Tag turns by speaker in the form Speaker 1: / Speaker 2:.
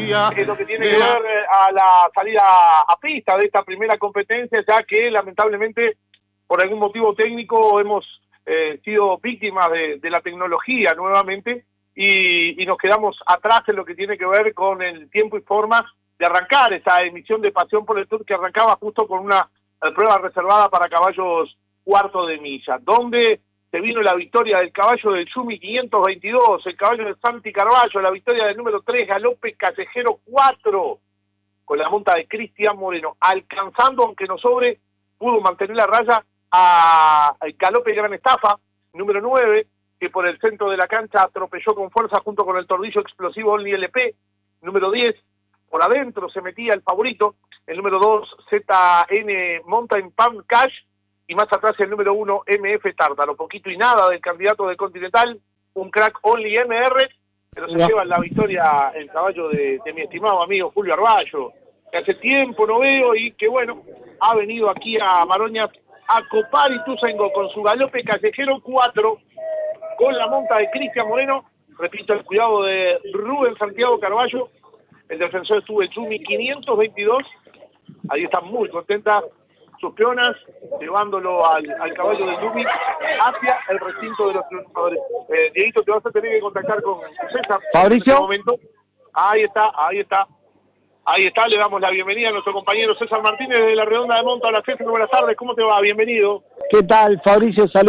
Speaker 1: lo que tiene que ver a la salida a pista de esta primera competencia, ya que lamentablemente por algún motivo técnico hemos sido víctimas de la tecnología nuevamente y nos quedamos atrás en lo que tiene que ver con el tiempo y forma de arrancar esa emisión de Pasión por el Tour, que arrancaba justo con una prueba reservada para caballos cuarto de milla, donde se vino la victoria del caballo del Yumi 522, el caballo de Santi Carballo, la victoria del número 3, Galope Callejero 4, con la monta de Cristian Moreno, alcanzando, aunque no sobre, pudo mantener la raya a Galope Gran Estafa, número 9, que por el centro de la cancha atropelló con fuerza junto con el tordillo explosivo Only LP, número 10, por adentro se metía el favorito, el número 2, ZN Mountain Palm Cash, y más atrás el número 1, MF Tártaro, poquito y nada del candidato del Continental, un crack Only MR, pero se lleva la victoria el caballo de mi estimado amigo Julio Arballo, que hace tiempo no veo y que bueno, ha venido aquí a Maroñas a copar Ituzaingó con su Galope Callejero 4, con la monta de Cristian Moreno, repito, el cuidado de Rubén Santiago Carballo, el defensor estuvo en Yumi 522, ahí está muy contenta sus peonas, llevándolo al caballo de Yumi hacia el recinto de los triunfadores. Dieguito, te vas a tener que contactar con César
Speaker 2: Fabricio.
Speaker 1: en este momento. Ahí está, le damos la bienvenida a nuestro compañero César Martínez de la Redonda de Monta. Hola César, buenas tardes, ¿cómo te va? Bienvenido.
Speaker 2: ¿Qué tal, Fabricio? Saludos.